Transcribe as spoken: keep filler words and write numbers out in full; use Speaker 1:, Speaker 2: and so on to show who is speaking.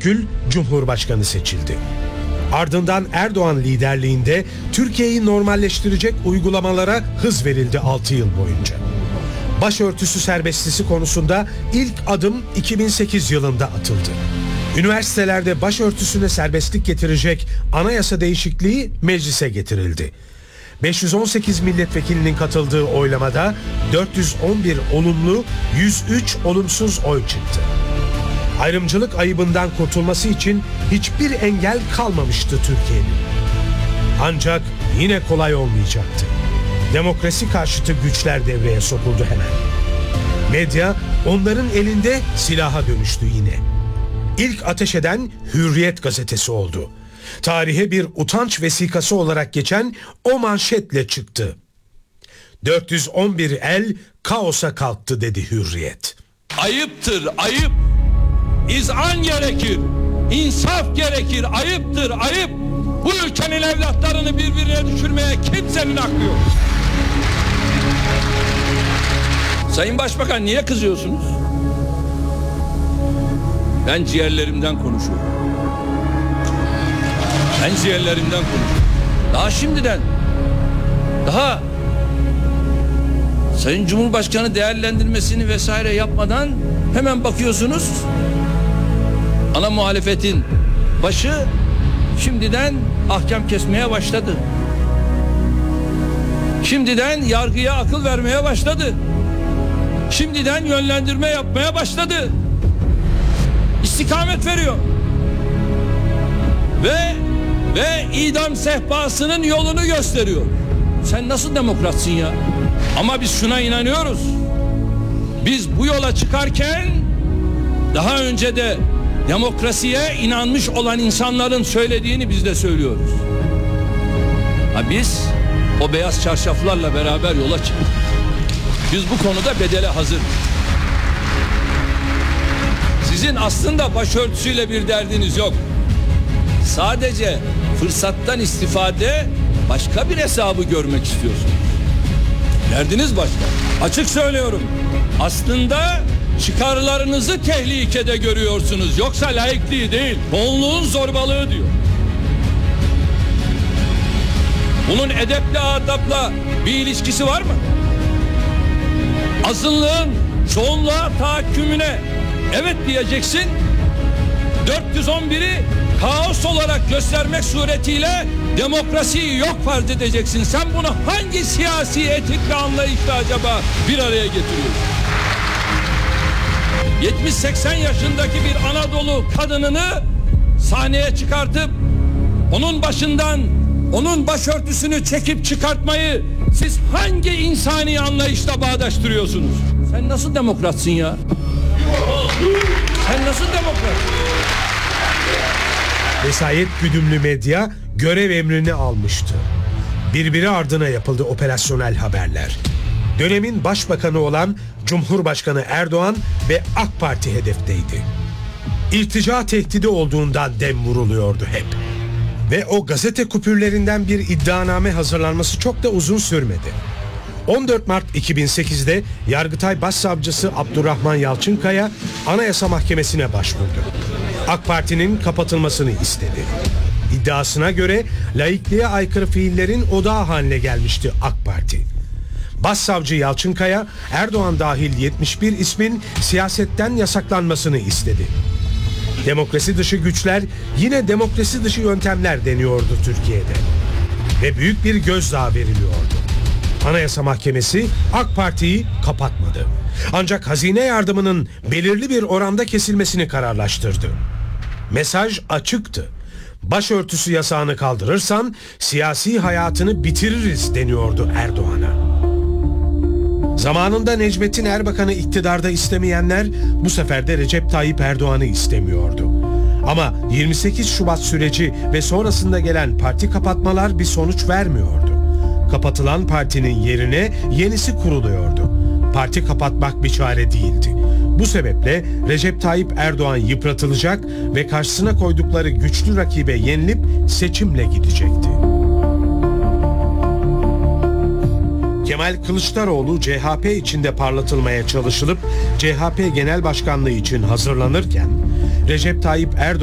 Speaker 1: Gül Cumhurbaşkanı seçildi. Ardından Erdoğan liderliğinde Türkiye'yi normalleştirecek uygulamalara hız verildi altı yıl boyunca. Başörtüsü serbestisi konusunda ilk adım iki bin sekiz yılında atıldı. Üniversitelerde başörtüsüne serbestlik getirecek anayasa değişikliği meclise getirildi. beş yüz on sekiz milletvekilinin katıldığı oylamada dört yüz on bir olumlu, yüz üç olumsuz oy çıktı. Ayrımcılık ayıbından kurtulması için hiçbir engel kalmamıştı Türkiye'nin. Ancak yine kolay olmayacaktı. Demokrasi karşıtı güçler devreye sokuldu hemen. Medya onların elinde silaha dönüştü yine. İlk ateş eden Hürriyet gazetesi oldu. Tarihe bir utanç vesikası olarak geçen o manşetle çıktı. dört yüz on bir el kaosa kalktı dedi Hürriyet.
Speaker 2: Ayıptır, ayıp. İzan gerekir, insaf gerekir, ayıptır, ayıp. Bu ülkenin evlatlarını birbirine düşürmeye kimsenin hakkı yok. Sayın Başbakan, niye kızıyorsunuz? Ben ciğerlerimden konuşuyorum. Ben ciğerlerimden konuşuyorum. Daha şimdiden, daha Sayın Cumhurbaşkanı değerlendirmesini vesaire yapmadan hemen bakıyorsunuz. Ana muhalefetin başı şimdiden ahkam kesmeye başladı. Şimdiden yargıya akıl vermeye başladı. Şimdiden yönlendirme yapmaya başladı. İstikamet veriyor. Ve ve idam sehpasının yolunu gösteriyor. Sen nasıl demokratsın ya? Ama biz şuna inanıyoruz. Biz bu yola çıkarken daha önce de demokrasiye inanmış olan insanların söylediğini biz de söylüyoruz. Ha biz o beyaz çarşaflarla beraber yola çıktık. Biz bu konuda bedele hazır. Sizin aslında başörtüsüyle bir derdiniz yok. Sadece fırsattan istifade, başka bir hesabı görmek istiyorsunuz. Derdiniz başka. Açık söylüyorum. Aslında çıkarlarınızı tehlikede görüyorsunuz. Yoksa laikliği değil, çoğunluğun zorbalığı diyor. Bunun edeple adapla bir ilişkisi var mı? Azınlığın çoğunluğa tahakkümüne evet diyeceksin. dört yüz on biri kaos olarak göstermek suretiyle demokrasiyi yok farz edeceksin. Sen bunu hangi siyasi etik ve anlayışla acaba bir araya getiriyorsun? yetmiş seksen yaşındaki bir Anadolu kadınını sahneye çıkartıp onun başından onun başörtüsünü çekip çıkartmayı siz hangi insani anlayışla bağdaştırıyorsunuz? Sen nasıl demokratsın ya? Sen nasıl demokratsın?
Speaker 1: Vesayet güdümlü medya görev emrini almıştı. Birbiri ardına yapıldı operasyonel haberler. Dönemin başbakanı olan Cumhurbaşkanı Erdoğan ve AK Parti hedefteydi. İrtica tehdidi olduğundan dem vuruluyordu hep. Ve o gazete kupürlerinden bir iddianame hazırlanması çok da uzun sürmedi. on dört Mart iki bin sekizde Yargıtay Başsavcısı Abdurrahman Yalçınkaya Anayasa Mahkemesi'ne başvurdu. AK Parti'nin kapatılmasını istedi. İddiasına göre laikliğe aykırı fiillerin odağı haline gelmişti AK Parti. Başsavcı Yalçınkaya Erdoğan dahil yetmiş bir ismin siyasetten yasaklanmasını istedi. Demokrasi dışı güçler yine demokrasi dışı yöntemler deniyordu Türkiye'de. Ve büyük bir gözdağı veriliyordu. Anayasa Mahkemesi AK Parti'yi kapatmadı. Ancak hazine yardımının belirli bir oranda kesilmesini kararlaştırdı. Mesaj açıktı. Başörtüsü yasağını kaldırırsan siyasi hayatını bitiririz deniyordu Erdoğan'a. Zamanında Necmettin Erbakan'ı iktidarda istemeyenler bu sefer de Recep Tayyip Erdoğan'ı istemiyordu. Ama yirmi sekiz Şubat süreci ve sonrasında gelen parti kapatmalar bir sonuç vermiyordu. Kapatılan partinin yerine yenisi kuruluyordu. Parti kapatmak bir çare değildi. Bu sebeple Recep Tayyip Erdoğan yıpratılacak ve karşısına koydukları güçlü rakibe yenilip seçimle gidecekti. Kemal Kılıçdaroğlu C H P içinde parlatılmaya çalışılıp C H P Genel Başkanlığı için hazırlanırken Recep Tayyip Erdoğan